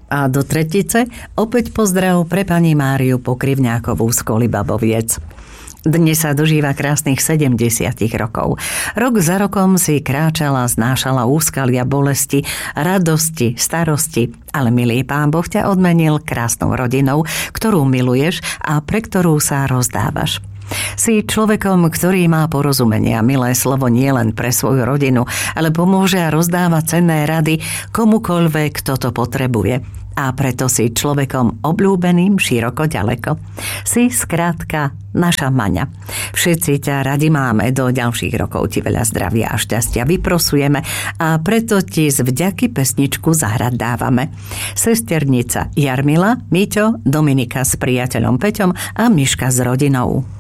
A do tretice opäť pozdrav pre pani Máriu Pokrivňákovú z Kolibaboviec. Dnes sa dožíva krásnych 70 rokov. Rok za rokom si kráčala, znášala úskalia, bolesti, radosti, starosti, ale milý Pán Boh ťa odmenil krásnou rodinou, ktorú miluješ a pre ktorú sa rozdávaš. Si človekom, ktorý má porozumenie a milé slovo nie len pre svoju rodinu, ale pomôže a rozdáva cenné rady komukoľvek, kto to potrebuje. A preto si človekom obľúbeným široko ďaleko. Si skrátka naša Maňa. Všetci ťa radi máme, do ďalších rokov ti veľa zdravia a šťastia vyprosujeme a preto ti z vďaky pesničku zahrať dávame. Sesternica Jarmila, Miťo, Dominika s priateľom Peťom a Miška s rodinou.